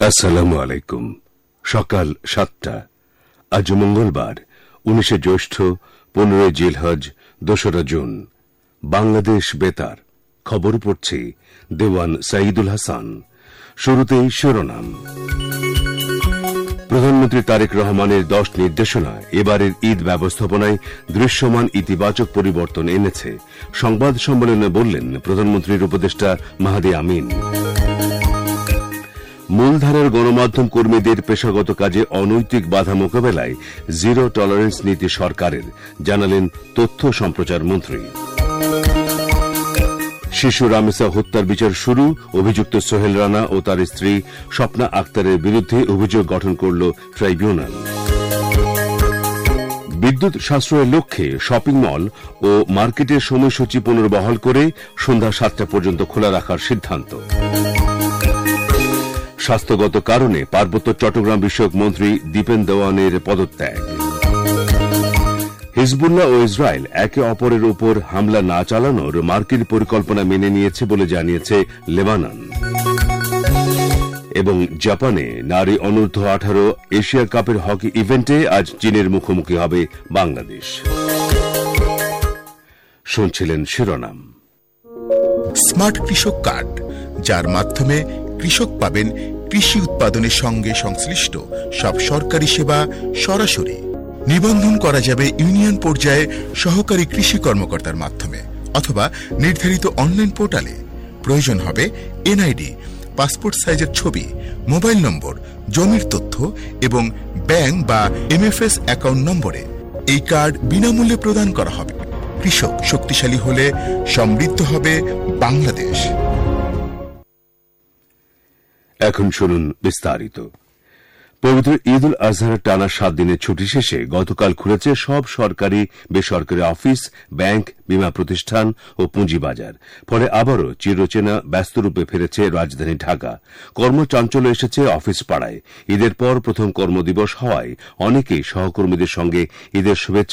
আসসালামু আলাইকুম। সকাল 7টা। আজ মঙ্গলবার 19 জ্যৈষ্ঠ, 15 জিলহজ, 2রা জুন। বাংলাদেশ বেতার খবর পড়ছি দেওয়ান সাইদুল হাসান। শুরুতেই শিরোনাম। প্রধানমন্ত্রী তারেক রহমানের 10 নির্দেশনা এবারের ঈদ ব্যবস্থাপনায় দৃশ্যমান ইতিবাচক পরিবর্তন এনেছে। সংবাদ সম্মেলনে বললেন প্রধানমন্ত্রীর উপদেষ্টা মাহাদি আমিন। মূলধারার গণমাধ্যম কর্মীদের পেশাগত কাজে অনৈতিক বাধা মোকাবেলায় জিরো টলারেন্স নীতি সরকারের, জানালেন তথ্য সম্প্রচার মন্ত্রী। শিশু রামেসা হত্যার বিচার শুরু। অভিযুক্ত সোহেল রানা ও তার স্ত্রী স্বপ্না আক্তারের বিরুদ্ধে অভিযোগ গঠন করল ট্রাইব্যুনাল। বিদ্যুৎ সাশ্রয়ের লক্ষ্যে শপিং মল ও মার্কেটের সময়সূচি পুনর্বহাল করে সন্ধ্যা 7টা পর্যন্ত খোলা রাখার সিদ্ধান্ত। স্বাস্থ্যগত কারণে পার্বত্য চট্টগ্রাম বিষয়ক মন্ত্রী দীপেন দেওয়ানের পদত্যাগ। হিজবুল্লাহ ও ইসরায়েল একে অপরের উপর হামলা না চালানোর মার্কিন পরিকল্পনা মেনে নিয়েছে বলে জানিয়েছে লেবানন। এবং জাপানে নারী অনূর্ধ্ব 18 এশিয়া কাপের হকি ইভেন্টে আজ চীনের মুখোমুখি হবে বাংলাদেশ। শুনছিলেন শিরোনাম। স্মার্ট কৃষক কার্ড, যার মাধ্যমে কৃষক পাবেন কৃষি উৎপাদনের সঙ্গে সংশ্লিষ্ট সব সরকারি সেবা সরাসরি। নিবন্ধন করা যাবে ইউনিয়ন পর্যায়ে সহকারী কৃষি কর্মকর্তার মাধ্যমে অথবা নির্ধারিত অনলাইন পোর্টালে। প্রয়োজন হবে এনআইডি, পাসপোর্ট সাইজের ছবি, মোবাইল নম্বর, জমির তথ্য এবং ব্যাংক বা এমএফএস অ্যাকাউন্ট নম্বরে। এই কার্ড বিনামূল্যে প্রদান করা হবে। কৃষক শক্তিশালী হলে সমৃদ্ধ হবে বাংলাদেশ। এখন শুনুন বিস্তারিত। পবিত্র ঈদ উল আজহার টানা 7 দিনের ছুটি শেষে গতকাল খুলেছে সব সরকারি বেসরকারি অফিস, ব্যাংক, বীমা প্রতিষ্ঠান ও পুঁজিবাজার। ফলে আবারও চিরচেনা ব্যস্তরূপে ফিরেছে রাজধানী ঢাকা। কর্মচাঞ্চল্য এসেছে অফিস পাড়ায়। ঈদের পর প্রথম কর্মদিবস হওয়ায় অনেকেই সহকর্মীদের সঙ্গে ঈদের শুভেচ্ছা